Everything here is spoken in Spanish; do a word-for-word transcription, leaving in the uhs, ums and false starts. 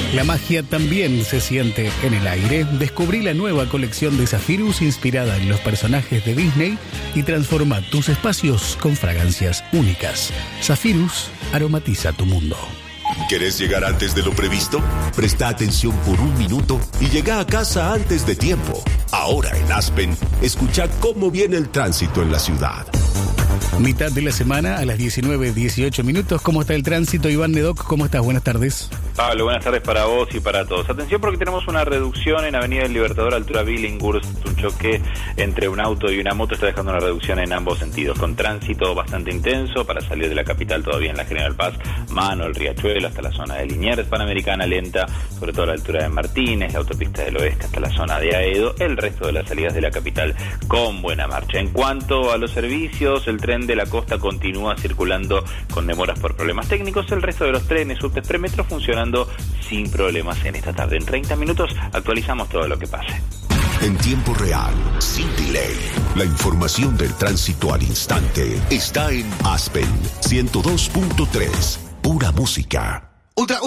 La magia también se siente en el aire. Descubrí la nueva colección de Zephyrus inspirada en los personajes de Disney y transforma tus espacios con fragancias únicas. Zephyrus aromatiza tu mundo. ¿Querés llegar antes de lo previsto? Presta atención por un minuto y llega a casa antes de tiempo. Ahora en Aspen, escucha cómo viene el tránsito en la ciudad. Mitad de la semana a las diecinueve dieciocho minutos. ¿Cómo está el tránsito? Iván Nedoc, ¿cómo estás? Buenas tardes. Pablo, buenas tardes para vos y para todos. Atención porque tenemos una reducción en Avenida del Libertador, altura Billinghurst. Un choque entre un auto y una moto está dejando una reducción en ambos sentidos, con tránsito bastante intenso para salir de la capital todavía en la General Paz, Mano, el Riachuelo, hasta la zona de Liniers, Panamericana lenta, sobre todo a la altura de Martínez, la autopista del Oeste hasta la zona de Aedo, el resto de las salidas de la capital con buena marcha. En cuanto a los servicios, el tren de la costa continúa circulando con demoras por problemas técnicos, el resto de los trenes, subtes, premetro funcionando sin problemas en esta tarde. En treinta minutos actualizamos todo lo que pase. En tiempo real, sin delay, la información del tránsito al instante está en Aspen ciento dos punto tres, pura música. Ultra, ultra.